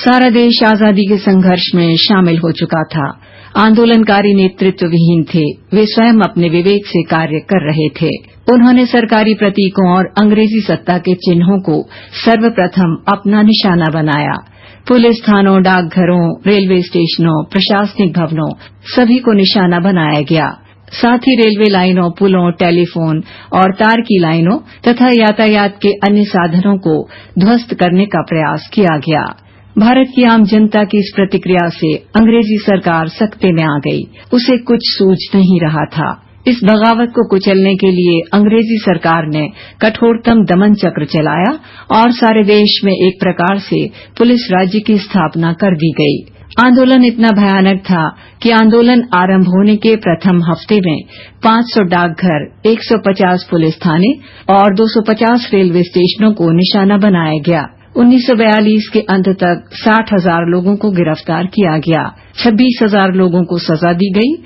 सारा देश आजादी के संघर्ष में शामिल हो चुका था। आंदोलनकारी नेतृत्व विहीन थे, वे स्वयं अपने विवेक से कार्य कर रहे थे। उन्होंने सरकारी प्रतीकों और अंग्रेजी सत्ता के चिन्हों को सर्वप्रथम अपना निशाना बनाया। पुलिस थानों, डाकघरों, रेलवे स्टेशनों, प्रशासनिक भवनों सभी को निशाना बनाया गया। साथ ही रेलवे लाइनों, पुलों, टेलीफोन और तार की लाइनों तथा यातायात के अन्य साधनों को ध्वस्त करने का प्रयास किया गया। भारत की आम जनता की इस प्रतिक्रिया से अंग्रेजी सरकार सकते में आ गई। उसे कुछ सूझ नहीं रहा था। इस बगावत को कुचलने के लिए अंग्रेजी सरकार ने कठोरतम दमन चक्र चलाया और सारे देश में एक प्रकार से पुलिस राज्य की स्थापना कर दी गई। आंदोलन इतना भयानक था कि आंदोलन आरंभ होने के प्रथम हफ्ते में 500 डाकघर, 150 पुलिस थाने और 250 रेलवे स्टेशनों को निशाना बनाया गया। 1942 के अंत तक 60,000 लोगों को गिरफ्तार किया गया, 26,000 लोगों को सजा दी गई